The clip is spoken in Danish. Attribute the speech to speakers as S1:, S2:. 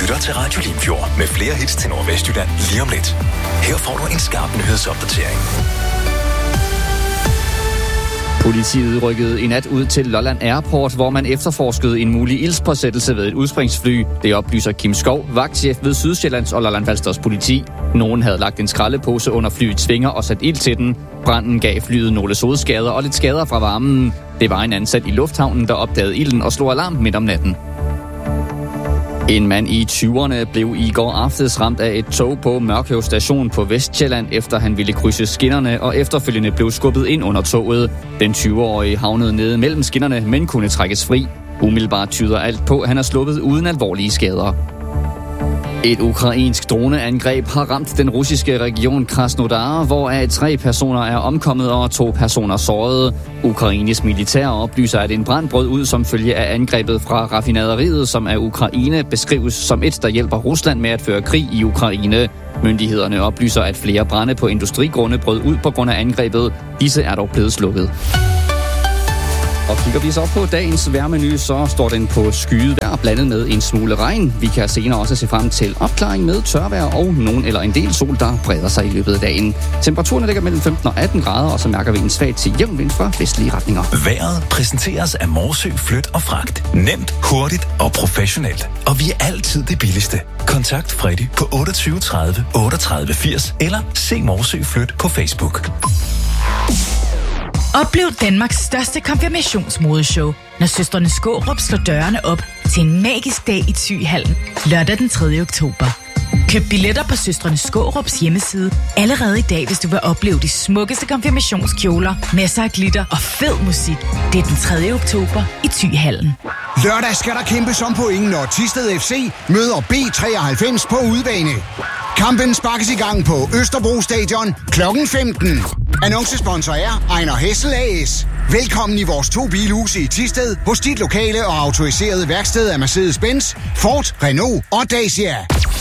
S1: lytter til Radio Limfjord med flere hits til Nordvestjylland lige om lidt. Her får du en skarp nyhedsopdatering.
S2: Politiet rykkede i nat ud til Lolland Airport, hvor man efterforskede en mulig ildspåsættelse ved et udspringsfly. Det oplyser Kim Skov, vagtchef ved Sydsjællands og Lolland-Falsters politi. Nogen havde lagt en skraldepose under flyets vinger og sat ild til den. Branden gav flyet nogle sodskader og lidt skader fra varmen. Det var en ansat i lufthavnen, der opdagede ilden og slog alarm midt om natten. En mand i 20'erne blev i går aftes ramt af et tog på Mørkøv station på Vestsjælland, efter han ville krydse skinnerne og efterfølgende blev skubbet ind under toget. Den 20-årige havnede nede mellem skinnerne, men kunne trækkes fri. Umiddelbart tyder alt på, at han er sluppet uden alvorlige skader. Et ukrainsk droneangreb har ramt den russiske region Krasnodar, hvoraf 3 personer er omkommet og 2 personer såret. Ukraines militær oplyser, at en brand brød ud som følge af angrebet fra raffinaderiet, som af Ukraine beskrives som et, der hjælper Rusland med at føre krig i Ukraine. Myndighederne oplyser, at flere brande på industrigrunde brød ud på grund af angrebet. Disse er dog blevet slukket. Og kigger vi så op på dagens vejrmenu, så står den på skyet vejr blandet med en smule regn. Vi kan senere også se frem til opklaring med tørvejr og nogen eller en del sol, der breder sig i løbet af dagen. Temperaturen ligger mellem 15 og 18 grader, og så mærker vi en svag til jævn vind fra vestlige retninger.
S1: Vejret præsenteres af Morsø Flyt og Fragt. Nemt, hurtigt og professionelt. Og vi er altid det billigste. Kontakt Freddy på 28 30 38 80 eller se Morsø Flyt på Facebook.
S3: Oplev Danmarks største konfirmationsmodeshow, når søstrene Skaarup slår dørene op til en magisk dag i Thyhallen lørdag den 3. oktober. Køb billetter på søstrene Skaarups hjemmeside allerede i dag, hvis du vil opleve de smukkeste konfirmationskjoler, masser af glitter og fed musik. Det er den 3. oktober i Thyhallen.
S4: Lørdag skal der kæmpes om point, når Thisted FC møder B93 på udebane. Kampen sparkes i gang på Østerbro Stadion kl. 15. Annoncesponsor er Ejner Hessel AS. Velkommen i vores 2 bilhuse i Thisted hos dit lokale og autoriserede værksted af Mercedes-Benz, Ford, Renault og Dacia.